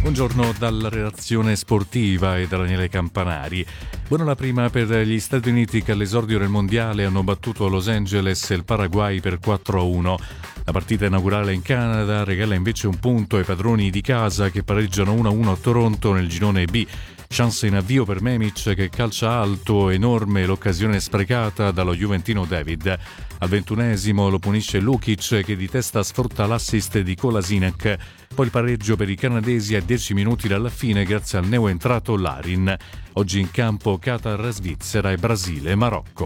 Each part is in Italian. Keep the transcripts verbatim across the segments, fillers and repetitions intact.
Buongiorno dalla redazione sportiva e da Daniele Campanari. Buona la prima per gli Stati Uniti che all'esordio del mondiale hanno battuto a Los Angeles e il Paraguay per quattro a uno. La partita inaugurale in Canada regala invece un punto ai padroni di casa che pareggiano uno a uno a Toronto nel girone B. Chance in avvio per Memic che calcia alto, enorme l'occasione sprecata dallo juventino David. Al ventunesimo lo punisce Lukic che di testa sfrutta l'assist di Kolasinac. Poi il pareggio per i canadesi a dieci minuti dalla fine grazie al neoentrato Larin. Oggi in campo Qatar, Svizzera e Brasile, Marocco.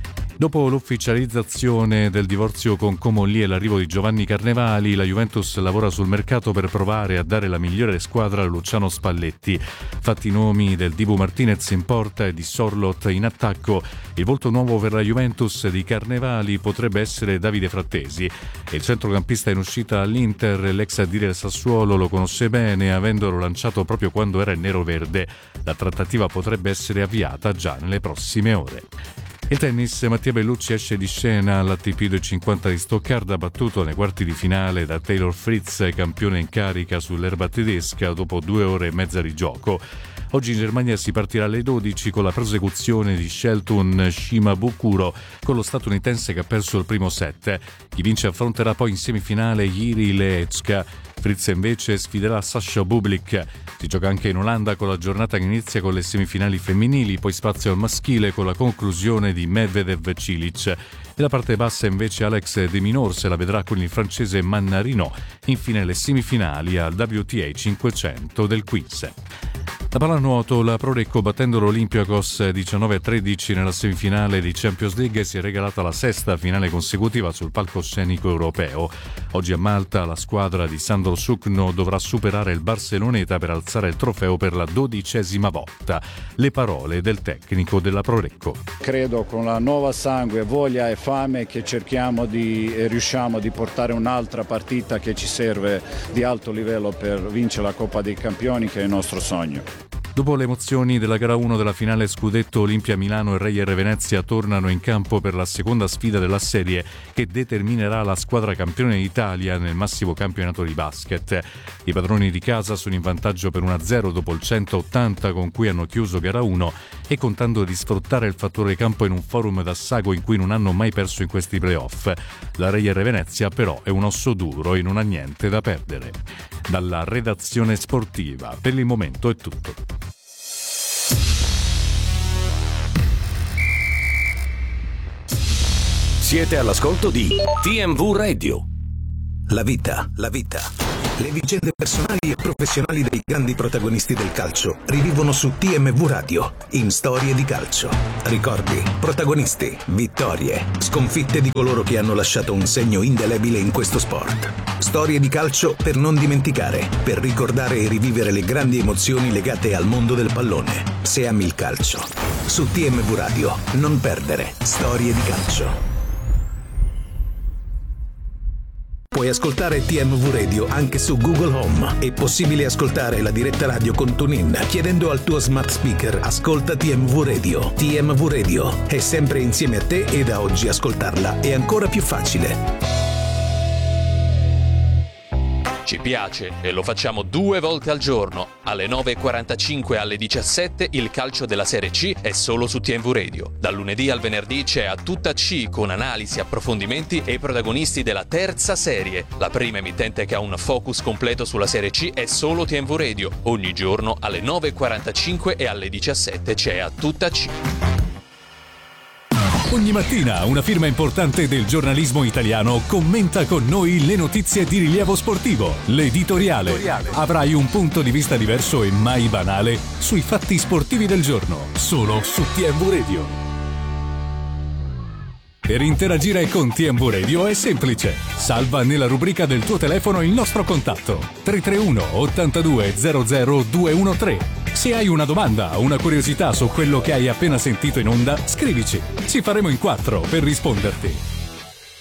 Dopo l'ufficializzazione del divorzio con Comolli e l'arrivo di Giovanni Carnevali, la Juventus lavora sul mercato per provare a dare la migliore squadra a Luciano Spalletti. Fatti i nomi del Dibu Martinez in porta e di Sorlot in attacco. Il volto nuovo per la Juventus di Carnevali potrebbe essere Davide Frattesi. Il centrocampista in uscita all'Inter, l'ex addire del Sassuolo, lo conosce bene, avendolo lanciato proprio quando era in nero-verde. La trattativa potrebbe essere avviata già nelle prossime ore. Il tennis, Mattia Bellucci esce di scena all'A T P duecentocinquanta di Stoccarda, battuto nei quarti di finale da Taylor Fritz, campione in carica sull'erba tedesca dopo due ore e mezza di gioco. Oggi in Germania si partirà alle dodici con la prosecuzione di Shelton Shimabukuro con lo statunitense che ha perso il primo set. Chi vince affronterà poi in semifinale Jiri Lehecka. Fritz invece sfiderà Sasha Bublik. Si gioca anche in Olanda con la giornata che inizia con le semifinali femminili, poi spazio al maschile con la conclusione di Medvedev-Cilic. Nella parte bassa invece Alex De Minaur se la vedrà con il francese Mannarino. Infine le semifinali al W T A cinquecento del Queens. La pallanuoto, la Prorecco battendo l'Olympiakos diciannove a tredici nella semifinale di Champions League si è regalata la sesta finale consecutiva sul palcoscenico europeo. Oggi a Malta la squadra di Sandro Sukno dovrà superare il Barceloneta per alzare il trofeo per la dodicesima volta. Le parole del tecnico della Prorecco. Credo con la nuova sangue, voglia e fame che cerchiamo di e riusciamo di portare un'altra partita che ci serve di alto livello per vincere la Coppa dei Campioni, che è il nostro sogno. Dopo le emozioni della gara uno della finale scudetto, Olimpia Milano e Reyer Venezia tornano in campo per la seconda sfida della serie che determinerà la squadra campione d'Italia nel massimo campionato di basket. I padroni di casa sono in vantaggio per uno a zero dopo il centottanta con cui hanno chiuso gara uno e contando di sfruttare il fattore campo in un forum d'assago in cui non hanno mai perso in questi playoff. La Reyer Venezia però è un osso duro e non ha niente da perdere. Dalla redazione sportiva, per il momento è tutto. Siete all'ascolto di T M V Radio. La vita, la vita. Le vicende personali e professionali dei grandi protagonisti del calcio rivivono su T M V Radio in Storie di Calcio. Ricordi, protagonisti, vittorie, sconfitte di coloro che hanno lasciato un segno indelebile in questo sport. Storie di calcio per non dimenticare, per ricordare e rivivere le grandi emozioni legate al mondo del pallone. Se ami il calcio, su T M V Radio non perdere Storie di Calcio. Puoi ascoltare T M V Radio anche su Google Home. È possibile ascoltare la diretta radio con TuneIn chiedendo al tuo smart speaker ascolta T M V Radio. T M V Radio è sempre insieme a te e da oggi ascoltarla è ancora più facile. Ci piace e lo facciamo due volte al giorno. Alle nove e quarantacinque e alle diciassette il calcio della Serie C è solo su T M V Radio. Dal lunedì al venerdì c'è A Tutta C con analisi, approfondimenti e i protagonisti della terza serie. La prima emittente che ha un focus completo sulla Serie C è solo T M V Radio. Ogni giorno alle nove e quarantacinque e alle diciassette c'è A Tutta C. Ogni mattina una firma importante del giornalismo italiano commenta con noi le notizie di rilievo sportivo. L'editoriale. Avrai un punto di vista diverso e mai banale sui fatti sportivi del giorno, solo su T M V Radio. Per interagire con T M V Radio è semplice. Salva nella rubrica del tuo telefono il nostro contatto tre tre uno ottantadue zero zero due uno tre. Se hai una domanda o una curiosità su quello che hai appena sentito in onda, scrivici. Ci faremo in quattro per risponderti.